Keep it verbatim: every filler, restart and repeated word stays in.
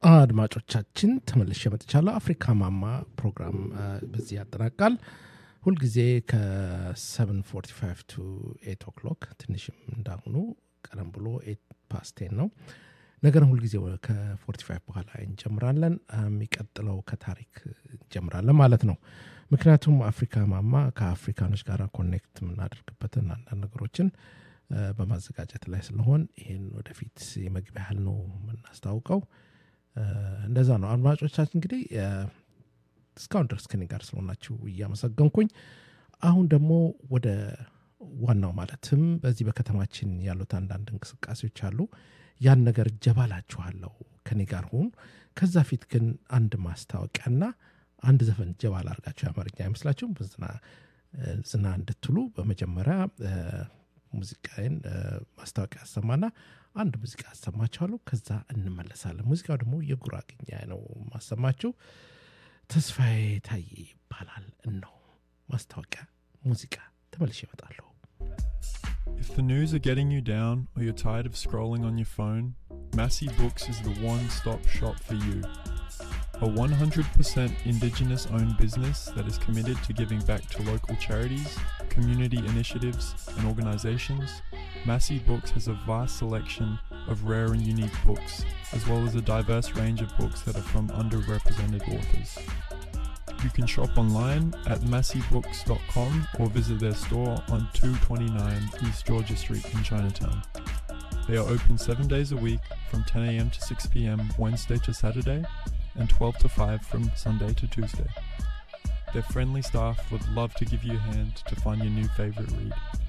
አድማጮቻችን ተመልሼ መጥቻለሁ። አፍሪካ ማማ ፕሮግራም በዚህ ያጠናቃል። ሁል ጊዜ ከ7 forty-five to eight o'clock ትንሽም እንዳሁኑ ቀደም ብሎ eight past ten ነው። ነገር ሁል ጊዜ ከ forty-five በኋላ እንጀምራለን። የሚቀጥለው ከታሪክ እንጀምራለን ማለት ነው። ምክንያቱም አፍሪካ ማማ ከአፍሪካኖች ጋር ኮኔክት የምናደርግበትን አንዳንድ ነገሮችን በማዘጋጀት ላይ ስለሆን ይሄን ወደፊት የመግቢያ ያህል ነው የምናስታውቀው። እንደዛ ነው። አድማጮቻችን እንግዲህ እስካሁን ድረስ ከኔ ጋር ስለሆናችሁ እያመሰገንኩኝ አሁን ደግሞ ወደ ዋናው ማለትም በዚህ በከተማችን ያሉት አንዳንድ እንቅስቃሴዎች አሉ። ያን ነገር ጀባላችኋለሁ ከኔ ጋር ሁን። ከዛ ፊት ግን አንድ ማስታወቂያና አንድ ዘፈን ጀባል አድርጋችሁ ያመርኛ አይመስላችሁም? በዝና ዝና እንድትሉ በመጀመሪያ ሙዚቃን ማስታወቂያ አሰማና አንድ ሙዚቃ አሰማቻለሁ። ከዛ እንመለሳለን። ሙዚቃው ደግሞ የጉራግኛ ነው ማሰማችሁ። ተስፋዬ ታዬ ይባላል ነው ማስታወቂያ ሙዚቃ። ተመልሼ እመጣለሁ። If the news are getting you down or you're tired of scrolling on your phone, Massey Books is the one-stop shop for you. A one hundred percent Indigenous-owned business that is committed to giving back to local charities, community initiatives and organisations, Massey Books has a vast selection of rare and unique books, as well as a diverse range of books that are from underrepresented authors. You can shop online at massey books dot com or visit their store on two twenty-nine East Georgia Street in Chinatown. They are open seven days a week from ten a.m. to six p.m. Wednesday to Saturday and twelve to five from Sunday to Tuesday. Their friendly staff would love to give you a hand to find your new favourite read.